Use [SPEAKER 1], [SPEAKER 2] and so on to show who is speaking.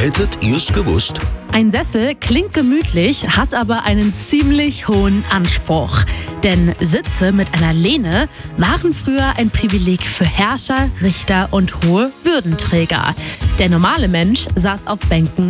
[SPEAKER 1] Hättet ihr's gewusst?
[SPEAKER 2] Ein Sessel klingt gemütlich, hat aber einen ziemlich hohen Anspruch. Denn Sitze mit einer Lehne waren früher ein Privileg für Herrscher, Richter und hohe Würdenträger. Der normale Mensch saß auf Bänken